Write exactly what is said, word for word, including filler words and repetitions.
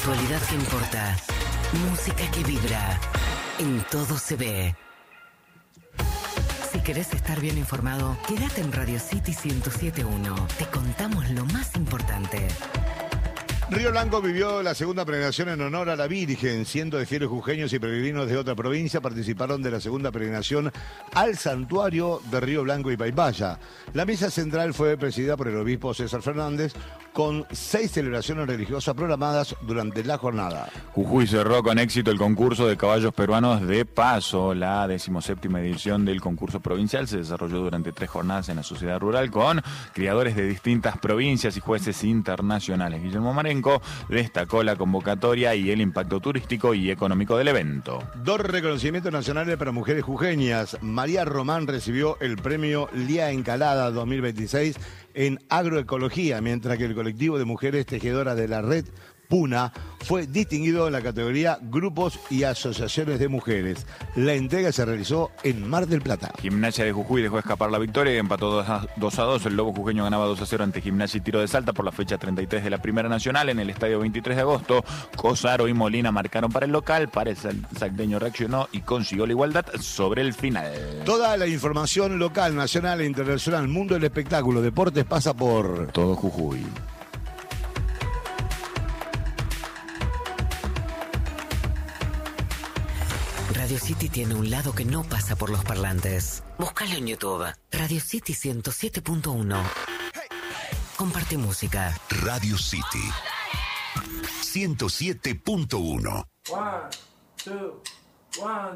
Actualidad que importa. Música que vibra. En Todo se ve. Si querés estar bien informado, quédate en Radio City ciento siete punto uno. Te contamos lo más importante. Río Blanco vivió la segunda peregrinación en honor a la Virgen. Cientos de fieles jujeños y peregrinos de otra provincia participaron de la segunda peregrinación al santuario de Río Blanco y Paipaya. La misa central fue presidida por el obispo César Fernández, con seis celebraciones religiosas programadas durante la jornada. Jujuy cerró con éxito el concurso de caballos peruanos de paso. La decimoséptima edición del concurso provincial se desarrolló durante tres jornadas en la sociedad rural con criadores de distintas provincias y jueces internacionales. Guillermo Marenco destacó la convocatoria y el impacto turístico y económico del evento. Dos reconocimientos nacionales para mujeres jujeñas. María Román recibió el premio Lía Encalada dos mil veintiséis en agroecología, mientras que el colectivo de mujeres tejedoras de la red Puna fue distinguido en la categoría Grupos y Asociaciones de Mujeres. La entrega se realizó en Mar del Plata. Gimnasia de Jujuy dejó escapar la victoria y empató dos a dos. El Lobo jujeño ganaba dos a cero ante Gimnasia y Tiro de Salta por la fecha treinta y tres de la Primera Nacional en el estadio veintitrés de agosto. Cosaro y Molina marcaron para el local, para el salteño reaccionó y consiguió la igualdad sobre el final. Toda la información local, nacional e internacional, mundo del espectáculo, deportes, pasa por Todo Jujuy. Radio City tiene un lado que no pasa por los parlantes. Búscalo en YouTube. Radio City ciento siete punto uno. Comparte música. Radio City ciento siete punto uno. One, two, one.